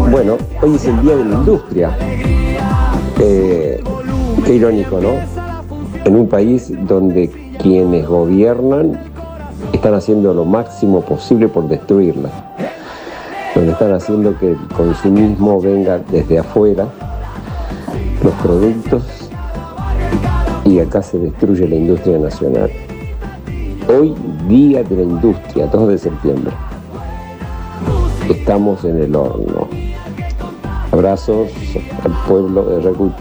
Bueno, hoy es el Día de la Industria. Qué irónico, ¿no? En un país donde quienes gobiernan están haciendo lo máximo posible por destruirla, donde están haciendo que el consumismo venga desde afuera, los productos, y acá se destruye la industria nacional. Hoy, Día de la Industria, 2 de septiembre. Estamos en el horno. Abrazos al pueblo de Recucho.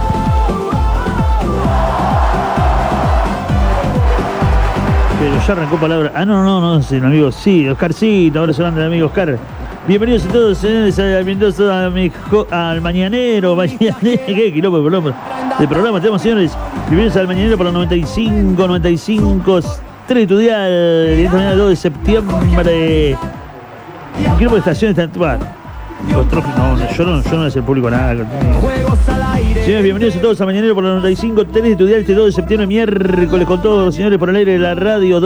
Pero ya arrancó palabra. Ah, no, sí, amigo. Sí, Oscarcito, ahora sonando el amigo Oscar. Bienvenidos a todos, señores, al Mañanero. ¿Qué quilombo de programa tenemos, señores? Bienvenidos al Mañanero por los 95, 3 estudial, esta mañana 2 de septiembre. ¿Qué tipo de estación está? Yo no le sé al público nada. Señores, bienvenidos a todos a Mañanero por los 95, 3 de estudial, este 2 de septiembre, miércoles, con todos los señores por el aire de la radio,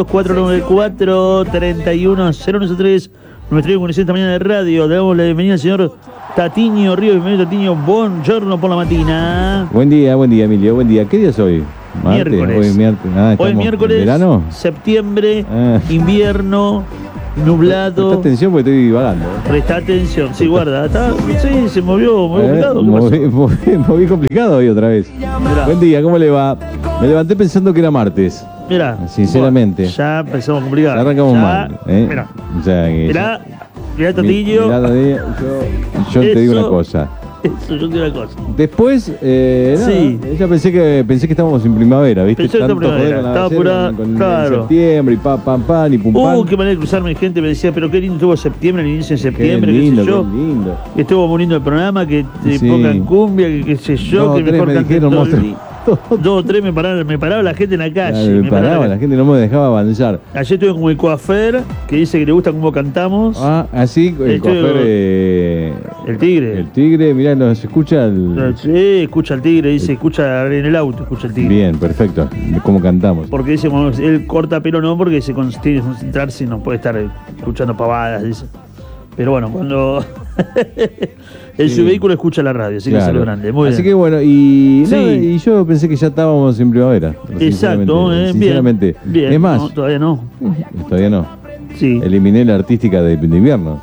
2494-31013. Nuestra comunicación esta mañana de radio. Le damos la bienvenida al señor Tatiño Ríos. Bienvenido, Tatiño. Buongiorno por la matina. Buen día, Emilio. Buen día. ¿Qué día es hoy? ¿Martes? Miércoles. Hoy miércoles, ¿verano? Septiembre, invierno, nublado. Presta atención porque estoy divagando. Presta atención. Sí, guarda. Sí, se movió complicado. Moví complicado hoy otra vez. Mirá. Buen día, ¿cómo le va? Me levanté pensando que era martes. Mirá. Sinceramente. Bueno, ya empezamos complicado. Ya arrancamos mal. Mirá. Mirá, Tatillo. Yo te digo una cosa. Eso, yo te digo una cosa. Después, sí. Ya pensé que estábamos en primavera, ¿viste? Tanto primavera. Estaba apurado, claro. Septiembre y pam, y pum, pam. Qué manera de cruzarme gente, me decía, pero qué lindo estuvo septiembre, el inicio de septiembre, qué lindo, qué sé yo. Qué lindo. Estuvo muy lindo el programa, que te pongan cumbia, que qué sé yo, no, que mejor canten todo el día. 2 o 3 me paraba la gente en la calle. Me paraba, la gente no me dejaba avanzar. Ayer estuve con el coafer, que dice que le gusta cómo cantamos. Así, el coafer. El tigre. El tigre, mirá, nos escucha Sí, escucha al tigre, dice, escucha en el auto, escucha al tigre. Bien, perfecto, cómo cantamos. Porque dice, él corta pelo no, porque se tiene que concentrarse y no puede estar escuchando pavadas, dice. Pero bueno, cuando en su vehículo escucha la radio, así que es lo grande. Muy bien. Así que bueno, y yo pensé que ya estábamos en primavera. Exacto, sinceramente. Bien. Es más, no, todavía no. Sí. Eliminé la artística de invierno.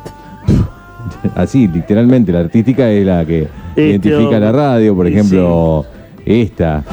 Así, literalmente, la artística es la que identifica la radio, por ejemplo. Esta.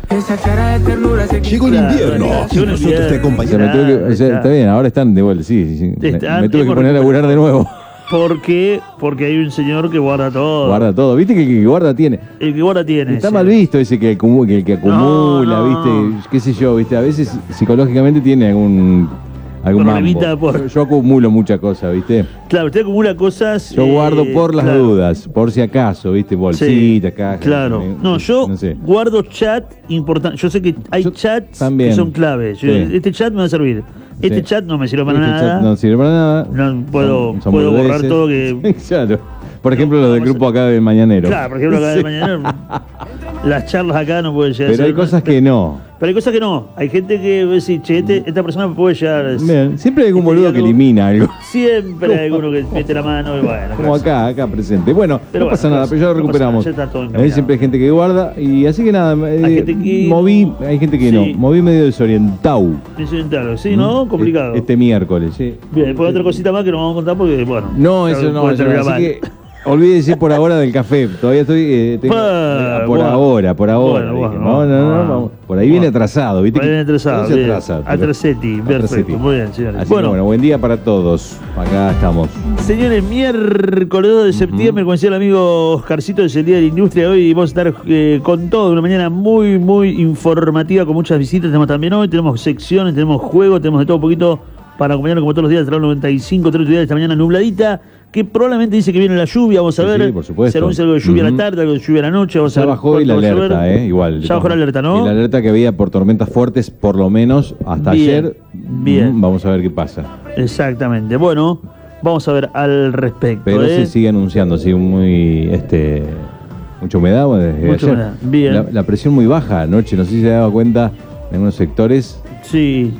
Llegó el invierno y nosotros te acompañamos. Está bien, ahora están de vuelta, sí. Me tuve que poner a laburar de nuevo. ¿Por qué? Porque hay un señor que guarda todo. Guarda todo. ¿Viste que el que guarda tiene? El que guarda tiene. Está mal visto ese que acumula, ¿viste? Qué sé yo, ¿viste? A veces psicológicamente tiene algún mambo. Yo acumulo muchas cosas, ¿viste? Claro, usted acumula cosas. Yo guardo por las dudas, por si acaso, ¿viste? Bolsitas, cajas. Claro. Yo guardo chat importante. Yo sé que hay chats que son claves. Este chat me va a servir. Este chat no me sirve para nada. Chat no sirve para nada. No puedo borrar todo que. Claro. Por ejemplo, los del grupo acá del Mañanero. Claro, por ejemplo, acá del Mañanero. Las charlas acá no pueden llegar. Pero hay cosas que no. Pero hay cosas que no. Hay gente que dice, che, esta persona puede llegar. Bien. Siempre hay algún boludo que elimina algo. Siempre hay alguno que mete la mano y bueno. Como acá presente. Bueno, no pasa nada, pero ya lo recuperamos. Siempre hay gente que guarda. Y así que nada, hay gente que no. Moví medio desorientado. Desorientado, sí, ¿no? Complicado. Este miércoles, sí. Bien, después otra cosita más que nos vamos a contar porque, bueno. No, eso no. Así que olvídese por ahora del café. Todavía estoy. Por ahora. No. Por ahí viene atrasado, ¿viste? Viene atrasado. Atrasetti, perfecto. Muy bien, señores. Así bueno, buen día para todos. Acá estamos. Señores, miércoles 2 de septiembre, como decía el amigo Oscarcito, es el Día de la Industria. Hoy vamos a estar con todo. Una mañana muy, muy informativa, con muchas visitas. Tenemos también hoy, tenemos secciones, tenemos juegos, tenemos de todo un poquito para acompañarnos como todos los días. Traer 95, 3 estudiantes esta mañana nubladita, que probablemente dice que viene la lluvia. Vamos a ver. Sí, por supuesto. Se anuncia algo de lluvia a la tarde, algo de lluvia a la noche. Vamos a ver. Bajó hoy la alerta, igual. Ya bajó la alerta, ¿no? Y la alerta que había por tormentas fuertes, por lo menos hasta ayer. Bien. Vamos a ver qué pasa. Exactamente. Bueno, vamos a ver al respecto. Pero se sigue anunciando, sí, muy mucha humedad desde ayer. Humedad. Bien. La presión muy baja anoche, no sé si se daba cuenta en unos sectores. Sí.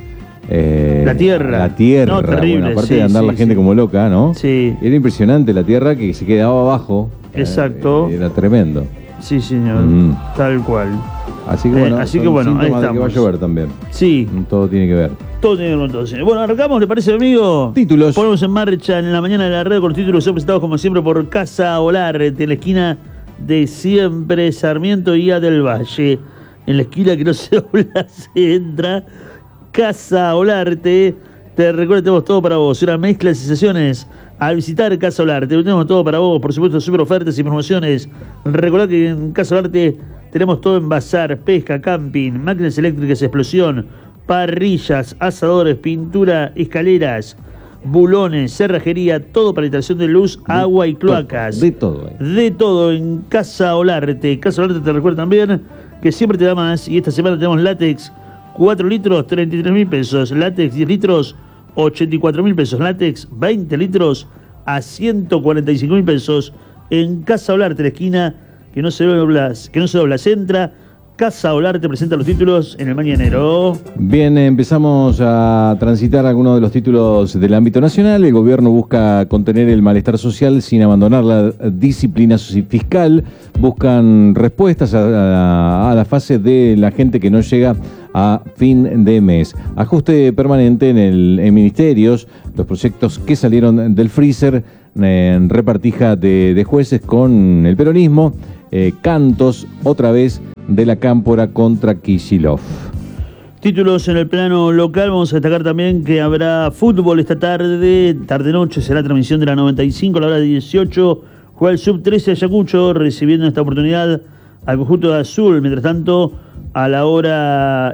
La tierra. La tierra. No, terrible. Bueno, aparte de andar la gente como loca, ¿no? Sí. Era impresionante la tierra que se quedaba abajo. Exacto. Era tremendo. Sí, señor. Tal cual. Así que bueno, ahí estamos. De que va a llover también. Sí. Todo tiene que ver. Todo tiene que ver con todo. Señor. Bueno, arrancamos, ¿le parece, amigo? Títulos. Ponemos en marcha en la mañana de la red con los títulos que son presentados como siempre por Casa Olarte, en la esquina de siempre Sarmiento y A del Valle. En la esquina que no se dobla, se entra. Casa Olarte. Te recuerdo que tenemos todo para vos. Una mezcla de sensaciones al visitar Casa Olarte. Tenemos todo para vos. Por supuesto, super ofertas y promociones. Recordad que en Casa Olarte tenemos todo en bazar, pesca, camping, máquinas eléctricas, explosión, parrillas, asadores, pintura, escaleras, bulones, cerrajería, todo para instalación de luz, agua y cloacas. De todo. De todo en Casa Olarte. Casa Olarte te recuerda también que siempre te da más. Y esta semana tenemos látex 4 litros, 33.000 pesos. Látex 10 litros, 84.000 pesos. Látex 20 litros a 145.000 pesos. En Casa Olarte, la esquina que no se dobla, entra. Casa Olarte presenta los títulos en el mañanero. Bien, empezamos a transitar algunos de los títulos del ámbito nacional. El gobierno busca contener el malestar social sin abandonar la disciplina fiscal. Buscan respuestas a la fase de la gente que no llega a fin de mes. Ajuste permanente en ministerios. Los proyectos que salieron del freezer en repartija de jueces con el peronismo. Cantos otra vez de la Cámpora contra Kicillof. Títulos en el plano local. Vamos a destacar también que habrá fútbol esta tarde-noche. Será transmisión de la 95 a la hora 18. Juega el Sub-13 Ayacucho, recibiendo esta oportunidad al conjunto de Azul. Mientras tanto, a la hora,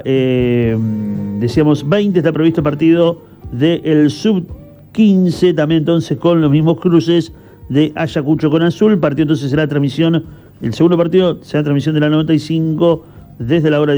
decíamos, 20 está previsto el partido del Sub-15. También entonces con los mismos cruces de Ayacucho con Azul. El partido entonces será transmisión. El segundo partido será transmisión de la 95 desde la hora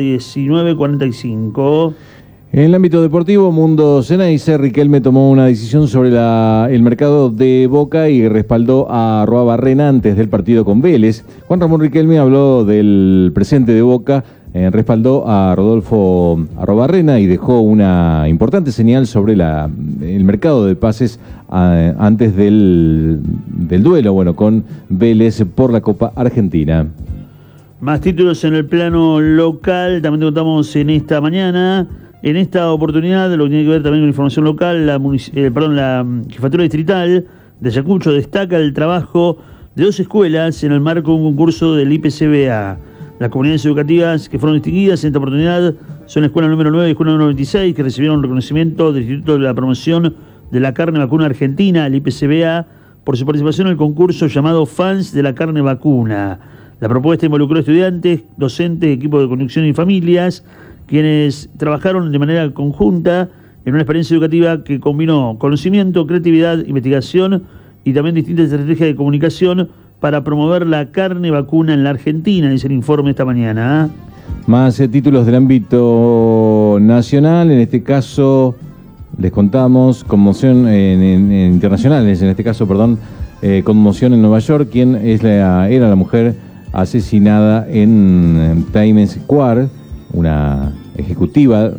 19:45. En el ámbito deportivo, Mundo Ceneice, Riquelme tomó una decisión sobre el mercado de Boca y respaldó a Arruabarrena antes del partido con Vélez. Juan Ramón Riquelme habló del presente de Boca, respaldó a Rodolfo Arruabarrena y dejó una importante señal sobre el mercado de pases antes del duelo, con Vélez por la Copa Argentina. Más títulos en el plano local, también te contamos en esta mañana. En esta oportunidad, lo que tiene que ver también con información local, la Jefatura Distrital de Ayacucho destaca el trabajo de 2 escuelas en el marco de un concurso del IPCBA. Las comunidades educativas que fueron distinguidas en esta oportunidad son la escuela número 9 y la escuela número 26, que recibieron reconocimiento del Instituto de la Promoción de la Carne Vacuna Argentina, el IPCBA, por su participación en el concurso llamado Fans de la Carne Vacuna. La propuesta involucró estudiantes, docentes, equipos de conducción y familias, quienes trabajaron de manera conjunta en una experiencia educativa que combinó conocimiento, creatividad, investigación y también distintas estrategias de comunicación para promover la carne vacuna en la Argentina, dice el informe esta mañana. Más títulos del ámbito nacional, en este caso les contamos conmoción en internacionales, en este caso, conmoción en Nueva York, quien era la mujer asesinada en Times Square, una ejecutiva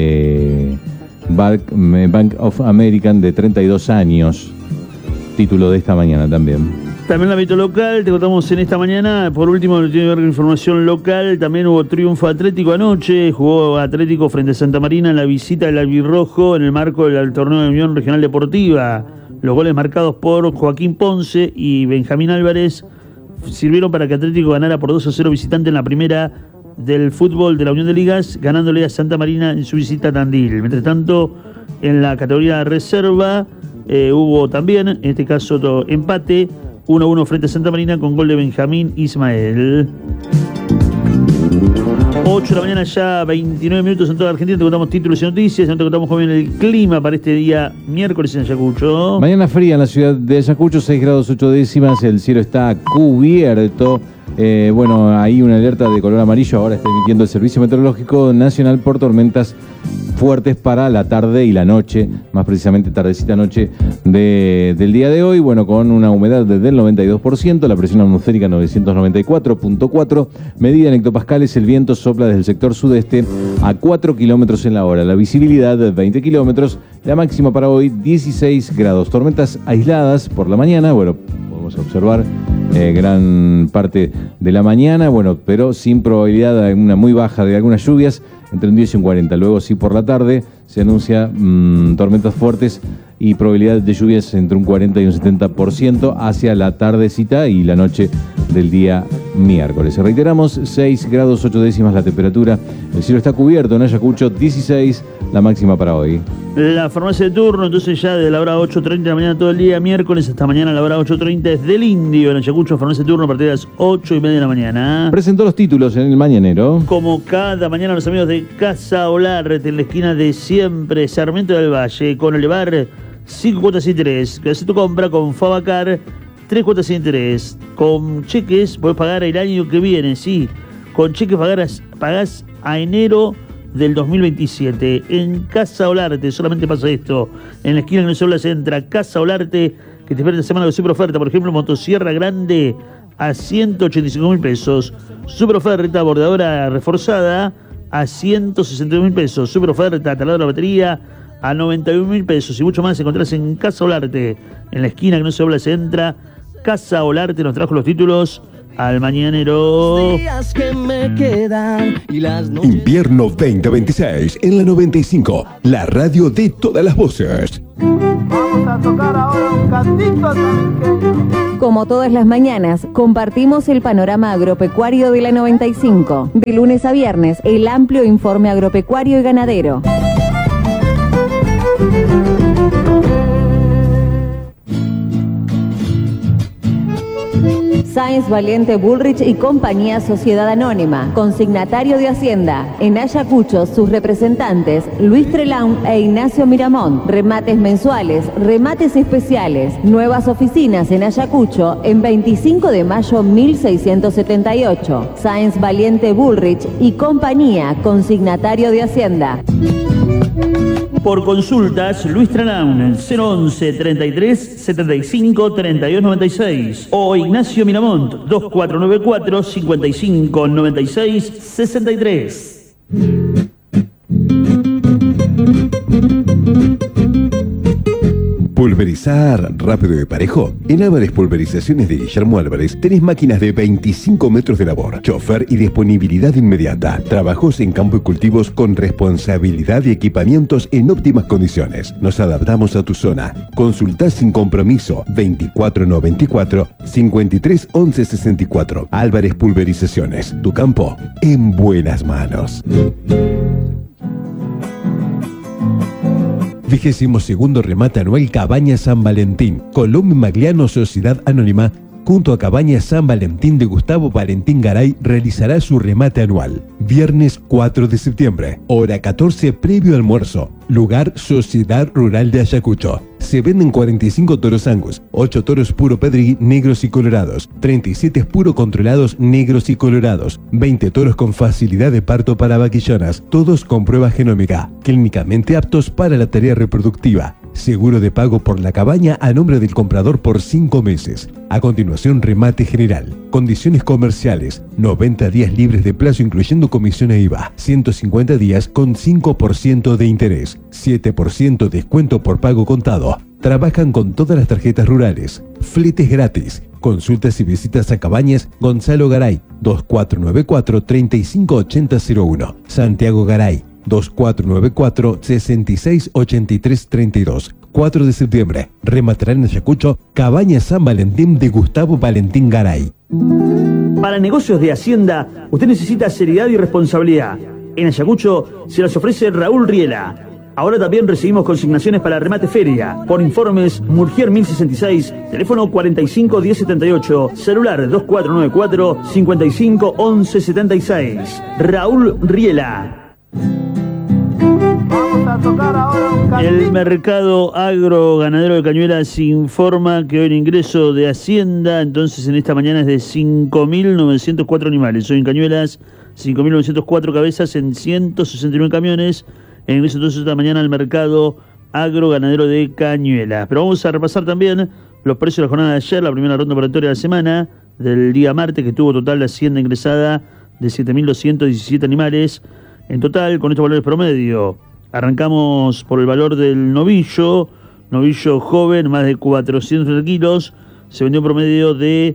de Bank of America de 32 años. Título de esta mañana también. También el ámbito local, te contamos en esta mañana. Por último, tiene que ver con información local. También hubo triunfo atlético anoche. Jugó Atlético frente a Santa Marina en la visita del albirrojo en el marco del torneo de Unión Regional Deportiva. Los goles marcados por Joaquín Ponce y Benjamín Álvarez sirvieron para que Atlético ganara por 2-0 visitante en la primera del fútbol de la Unión de Ligas, ganándole a Santa Marina en su visita a Tandil. Mientras tanto, en la categoría reserva hubo también, en este caso, empate 1-1 frente a Santa Marina con gol de Benjamín Ismael. 8 de la mañana ya, 29 minutos en toda Argentina. Te contamos títulos y noticias. Te contamos cómo viene el clima para este día miércoles en Ayacucho. Mañana fría en la ciudad de Ayacucho, 6 grados 8 décimas. El cielo está cubierto. Bueno, ahí una alerta de color amarillo ahora está emitiendo el Servicio Meteorológico Nacional por tormentas fuertes para la tarde y la noche, más precisamente tardecita noche del día de hoy. Bueno, con una humedad del 92%, la presión atmosférica 994.4, medida en hectopascales, el viento sopla desde el sector sudeste a 4 kilómetros en la hora, la visibilidad 20 kilómetros, la máxima para hoy 16 grados. Tormentas aisladas por la mañana, bueno, podemos observar gran parte de la mañana, bueno, pero sin probabilidad de una muy baja de algunas lluvias, entre un 10 y un 40. Luego sí por la tarde se anuncia tormentas fuertes y probabilidad de lluvias entre un 40 y un 70% hacia la tardecita y la noche del día miércoles. Reiteramos, 6 grados 8 décimas la temperatura. El cielo está cubierto en Ayacucho, 16 la máxima para hoy. La farmacia de turno, entonces ya de la hora 8:30 de la mañana todo el día, miércoles hasta mañana a la hora 8:30 es del Indio en Ayacucho, farmacia de turno a partir de las 8:30 de la mañana. Presentó los títulos en el mañanero. Como cada mañana los amigos de Casa Olarte en la esquina de siempre, Sarmiento del Valle, con Elevar 5 cuotas sin interés. Que hace tu compra con Fabacar 3 cuotas sin interés. Con cheques podés pagar el año que viene, sí. Con cheques pagás a enero del 2027. En Casa Olarte solamente pasa esto. En la esquina que no se habla se entra Casa Olarte, que te espera esta semana de super oferta. Por ejemplo, motosierra grande a 185.000 pesos. Super oferta, bordadora reforzada a 162.000 pesos. Super oferta, taladro de batería a 91.000 pesos. Y mucho más encontrás en Casa Olarte. En la esquina que no se habla se entra Casa Olarte. Nos trajo los títulos al mañanero. Invierno 2026 en la 95, la radio de todas las voces. Vamos a tocar ahora un cantito también. Como todas las mañanas, compartimos el panorama agropecuario de la 95. De lunes a viernes, el amplio informe agropecuario y ganadero. Sáenz Valiente Bullrich y Compañía Sociedad Anónima, consignatario de Hacienda. En Ayacucho, sus representantes, Luis Trelaun e Ignacio Miramón. Remates mensuales, remates especiales. Nuevas oficinas en Ayacucho, en 25 de mayo 1678. Sáenz Valiente Bullrich y Compañía, consignatario de Hacienda. Por consultas, Luis Trelaun, 011 33 75 32 96 o Ignacio Miramont, 2494 55 96 63. Pulverizar rápido y parejo. En Álvarez Pulverizaciones de Guillermo Álvarez tenés máquinas de 25 metros de labor, chofer y disponibilidad inmediata. Trabajos en campo y cultivos con responsabilidad y equipamientos en óptimas condiciones. Nos adaptamos a tu zona. Consultá sin compromiso 2494 53 11 64. Álvarez Pulverizaciones. Tu campo en buenas manos. 22º remate anual Cabaña San Valentín. Colombo Magliano Sociedad Anónima, junto a Cabaña San Valentín de Gustavo Valentín Garay, realizará su remate anual. Viernes 4 de septiembre, hora 14, previo almuerzo. Lugar Sociedad Rural de Ayacucho. Se venden 45 toros Angus, 8 toros puro pedregui negros y colorados, 37 puro controlados negros y colorados, 20 toros con facilidad de parto para vaquillonas, todos con prueba genómica, clínicamente aptos para la tarea reproductiva. Seguro de pago por la cabaña a nombre del comprador por 5 meses. A continuación, remate general. Condiciones comerciales: 90 días libres de plazo incluyendo comisión e IVA, 150 días con 5% de interés, 7% descuento por pago contado. Trabajan con todas las tarjetas rurales. Fletes gratis. Consultas y visitas a Cabañas Gonzalo Garay, 2494 358001. Santiago Garay, 2494 668332. 4 de septiembre, rematará en Ayacucho Cabaña San Valentín de Gustavo Valentín Garay. Para negocios de Hacienda, usted necesita seriedad y responsabilidad. En Ayacucho se las ofrece Raúl Riela. Ahora también recibimos consignaciones para remate feria. Por informes, Murgier 1066, teléfono 45 1078, celular 2494 55 11 76. Raúl Riela. Vamos a tocar ahora un El mercado agro ganadero de Cañuelas informa que hoy el ingreso de Hacienda, entonces en esta mañana, es de 5.904 animales. Hoy en Cañuelas, 5.904 cabezas en 169 camiones. El ingreso entonces esta mañana al mercado agro ganadero de Cañuelas. Pero vamos a repasar también los precios de la jornada de ayer, la primera ronda operatoria de la semana, del día martes, que tuvo total de Hacienda ingresada de 7.217 animales. En total, con estos valores promedio, arrancamos por el valor del novillo joven, más de 400 kilos, se vendió un promedio de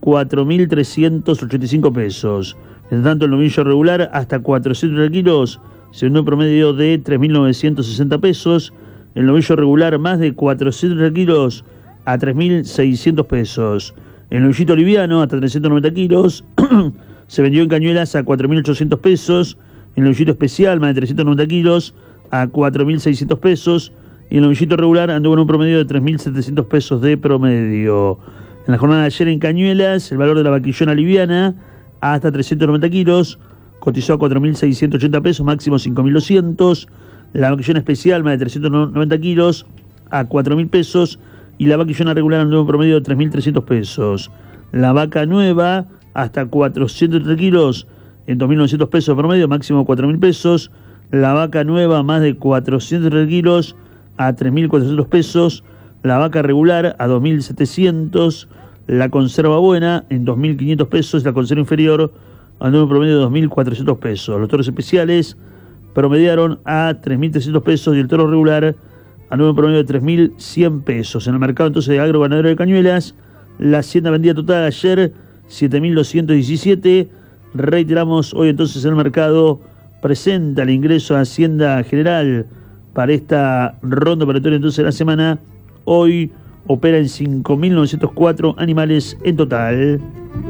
4.385 pesos. En tanto, el novillo regular, hasta 400 kilos, se vendió un promedio de 3.960 pesos. El novillo regular, más de 400 kilos, a 3.600 pesos. El novillito liviano, hasta 390 kilos, se vendió en Cañuelas a 4.800 pesos. El novillito especial, más de 390 kilos, a 4.600 pesos. Y el novillito regular anduvo en un promedio de 3.700 pesos de promedio. En la jornada de ayer en Cañuelas, el valor de la vaquillona liviana, hasta 390 kilos, cotizó a 4.680 pesos, máximo 5.200. La vaquillona especial, más de 390 kilos, a 4.000 pesos. Y la vaquillona regular anduvo en un promedio de 3.300 pesos. La vaca nueva, hasta 403 kilos, en 2.900 pesos de promedio, máximo 4.000 pesos. La vaca nueva, más de 403 kilos, a 3.400 pesos. La vaca regular, a 2.700. La conserva buena, en 2.500 pesos. La conserva inferior, anduvo en un promedio de 2.400 pesos. Los toros especiales promediaron a 3.300 pesos y el toro regular anduvo en un promedio de 3.100 pesos. En el mercado entonces de agro ganadero de Cañuelas, la hacienda vendida total ayer, 7.217. Reiteramos, hoy entonces en el mercado presenta el ingreso a Hacienda General para esta ronda operatoria entonces de la semana. Hoy opera en 5.904 animales en total.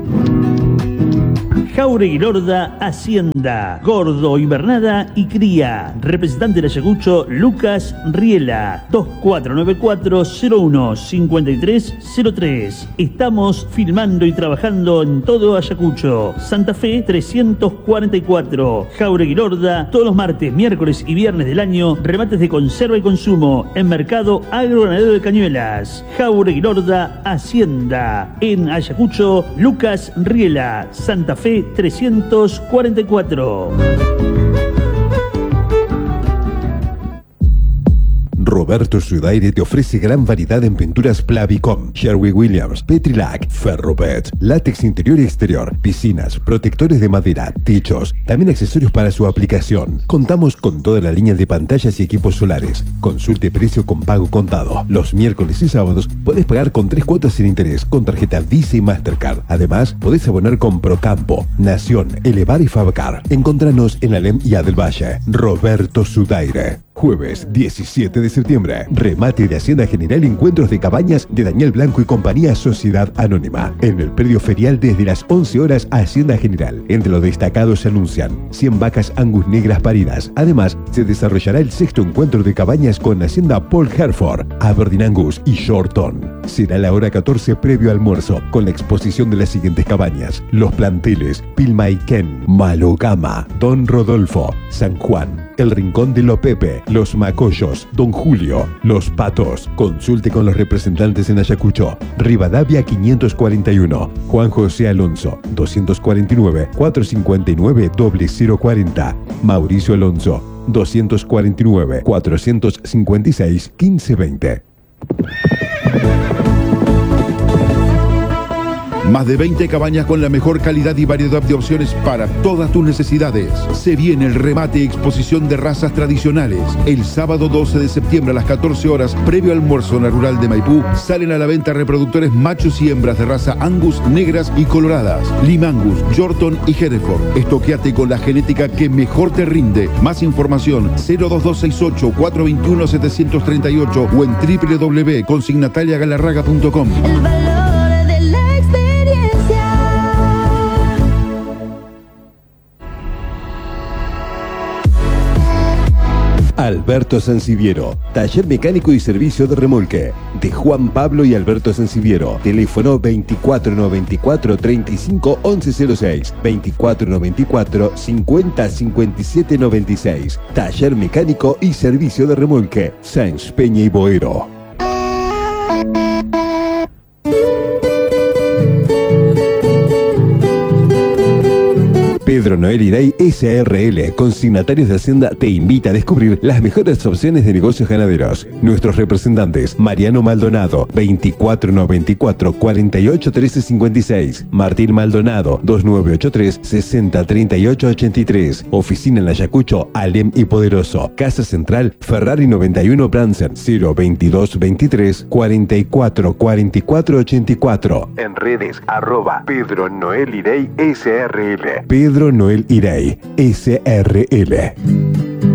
Jauregui Lorda Hacienda, Gordo, Invernada y Cría. Representante de Ayacucho, Lucas Riela, 2494-01-5303. Estamos filmando y trabajando en todo Ayacucho. Santa Fe 344. Jauregui Lorda, todos los martes, miércoles y viernes del año, remates de conserva y consumo en Mercado Agroganadero de Cañuelas. Jauregui Lorda Hacienda. En Ayacucho, Lucas Riela, Santa Fe 344. Roberto Sudaire te ofrece gran variedad en pinturas Plavicom, Sherwin-Williams, Petrilac, Ferrobet, látex interior y exterior, piscinas, protectores de madera, techos, también accesorios para su aplicación. Contamos con toda la línea de pantallas y equipos solares. Consulte precio con pago contado. Los miércoles y sábados podés pagar con 3 cuotas sin interés con tarjeta Visa y Mastercard. Además, podés abonar con Procampo, Nación, Elevar y Fabcar. Encontranos en Alem y Adel Valle. Roberto Sudaire. Jueves 17 de septiembre, remate de Hacienda General, encuentros de cabañas de Daniel Blanco y compañía, Sociedad Anónima. En el predio ferial desde las 11 horas, Hacienda General. Entre los destacados se anuncian 100 vacas Angus negras paridas. Además, se desarrollará el 6º encuentro de cabañas con Hacienda Paul Hereford, Aberdeen Angus y Shorton. Será la hora 14 previo almuerzo, con la exposición de las siguientes cabañas: Los Planteles, Pilmaiquén, Malogama, Don Rodolfo, San Juan, El Rincón de Lopepe, Los Macollos, Don Julio, Los Patos. Consulte con los representantes en Ayacucho. Rivadavia 541, Juan José Alonso, 249-459-0040. Mauricio Alonso, 249-456-1520. Más de 20 cabañas con la mejor calidad y variedad de opciones para todas tus necesidades. Se viene el remate y exposición de razas tradicionales. El sábado 12 de septiembre a las 14 horas, previo almuerzo rural de Maipú, salen a la venta reproductores machos y hembras de raza Angus, negras y coloradas, Lima Angus, Shorton y Hereford. Estoqueate con la genética que mejor te rinde. Más información 02268-421-738 o en www.consignataliagalarraga.com. Al Alberto Sanciviero, taller mecánico y servicio de remolque, de Juan Pablo y Alberto Sanciviero, teléfono 2494 35 1106, 2494 50 57 96, taller mecánico y servicio de remolque, Sáenz Peña y Boero. Pedro Noel Iray SRL, consignatarios de Hacienda, te invita a descubrir las mejores opciones de negocios ganaderos. Nuestros representantes: Mariano Maldonado, 2494 48 13 56, Martín Maldonado, 2983 60 38 83, oficina en Ayacucho, Alem y Poderoso, Casa Central, Ferrari 91 Bransen, 022 23 44 44 84, en redes, @Pedro Noel Iray SRL. Pedro Noel Iray SRL.